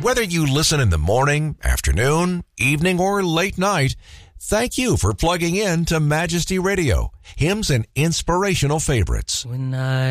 Whether you listen in the morning, afternoon, evening, or late night, thank you for plugging in to Majesty Radio, hymns and inspirational favorites. When I